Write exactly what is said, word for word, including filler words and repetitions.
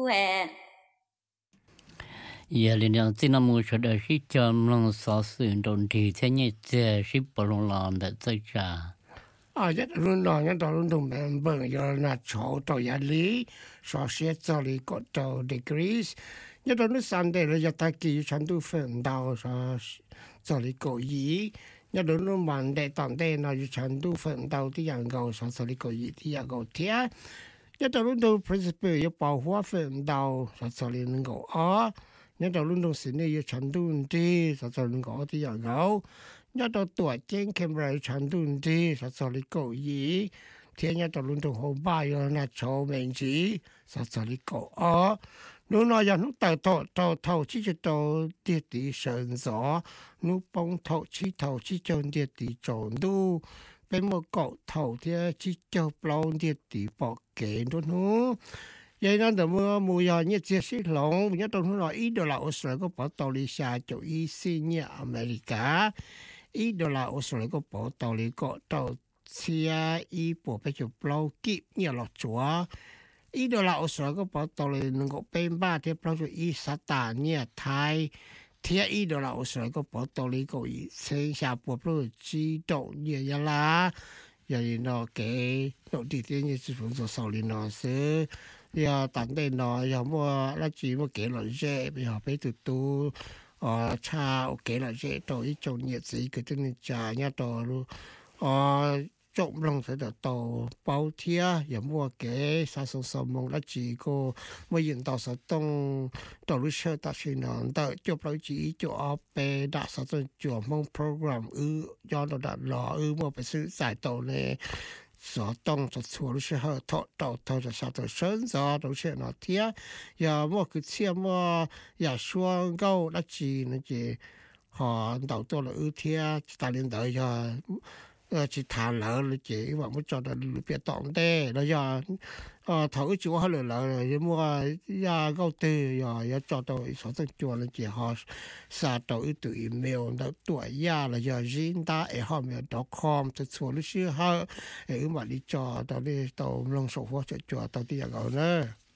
hè giờ liền đang tin là mua cho đời sĩ cho lòng sáu sự đồn thì thế nhé giờ sĩ bảo lòng lòng để chơi trà à nhất luôn đó nhất đó luôn đồng bạn bận giờ là chỗ tàu nhà lý so sánh cho lý có tàu degrees nhất đó nó sang đây là giờ ta kỳ chẳng đủ phần đầu so cho lý cổ ý nhất đó nó mang đây tận đây nó chẳng đủ phần đầu thì dạng gạo so cho lý cổ ý thì dạng gạo thiệt nhất đó luôn đâu principle要保護phần đầu so cho lý能夠啊nhất đó luôn đâu xin này chẳng đủ đi so cho lý cổ thì dạng gạo nhất đóตัวเจงเข้มไรฉันดุนดีสัตว์สลิโกยีเทียนnhất đóลุนตรงหัวบ้ายนะโชว์เมงจีสัตว์สลิโกอ๋อนู้นนอยนู้นเต่าโตโตโตชี้จะโตเดียดีเฉินสอนู้นปงโตชี้โตชี้จนเดียดีจนดูเป็นโมเกาโตเทียชี้เจ้าปลงเดียดีปอกเกณฑ์นู้นvậy nên từ mưa mùa giờ như chia sẻ lòng nhất trong nó ít đô la Australia có bảo tàu đi xa chỗ ý xin nhà America ít đô la Australia có bảo tàu đi có tàu xe ý bộ bây giờ bao kịp nhiều lọt chúa ít đô la Australia có bảo tàu đi能够bên ba thì bao giờ ý sát tà nhà Thái thì ít đô la Australia có bảo tàu đi có ý sinh xa bộ bao giờ chỉ động nhiều nhà lá vậy nó cái đầu tiên như chỉ phụ thuộc sau liền nó sẽ giờ tận đây nó giờ mua là chỉ mua cái loại dễ bây giờ bây từ tu ờ cha cái loại dễ tổ ít trồng nhiệt gì cái chân trà nhá tổ luôn ờ trồng lòng sẽ được tổ bao thia giờ mua cái sa sông sông mong là chỉ có mua hiện tàu sa tông tổ lúc sau ta xin nó đợi chụp lại chỉ cho bé đã sa tông chụp mong program ư do nó đã lò ư mua phải sự giải tổ này所动所处的时候，头头头就晓得身上都是那天，要么个切么也说高那几那些，哈到多了一天，大领导要呃去谈了那些，我们找到别当的，那要呃头一做好了了，要么要高的要要找到所在做那些哈，杀到一堆 email 那对呀了要人打哎后面 .com 就错了时候，哎嘛你找到你到弄手货就找到第二个呢。